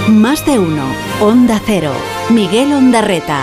Más de uno. Onda Cero. Miguel Ondarreta.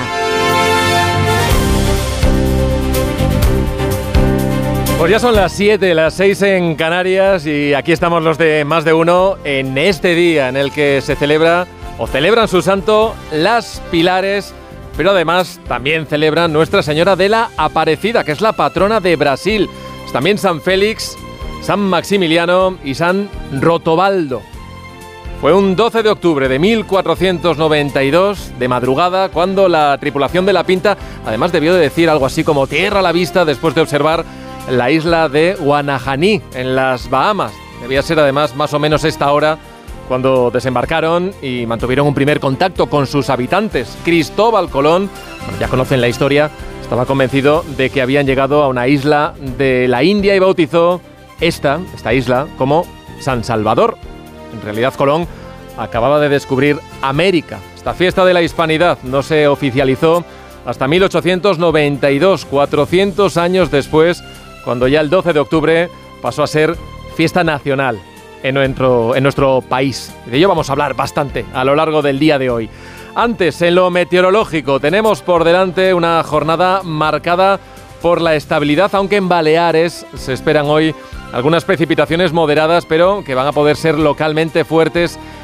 Pues ya son las 7, las 6 en Canarias y aquí estamos los de Más de Uno en este día en el que se celebra o celebran su santo las Pilares, pero además también celebran Nuestra Señora de la Aparecida, que es la patrona de Brasil. Es también San Félix, San Maximiliano y San Rotobaldo. Fue un 12 de octubre de 1492, de madrugada, cuando la tripulación de la Pinta además debió de decir algo así como tierra a la vista después de observar la isla de Guanajaní, en las Bahamas. Debía ser además más o menos esta hora cuando desembarcaron y mantuvieron un primer contacto con sus habitantes. Cristóbal Colón, bueno, ya conocen la historia, estaba convencido de que habían llegado a una isla de la India y bautizó esta isla como San Salvador. En realidad Colón acababa de descubrir América. Esta fiesta de la hispanidad no se oficializó hasta 1892, 400 años después, cuando ya el 12 de octubre pasó a ser fiesta nacional en nuestro país. De ello vamos a hablar bastante a lo largo del día de hoy. Antes, en lo meteorológico, tenemos por delante una jornada marcada por la estabilidad, aunque en Baleares se esperan hoy algunas precipitaciones moderadas, pero que van a poder ser localmente fuertes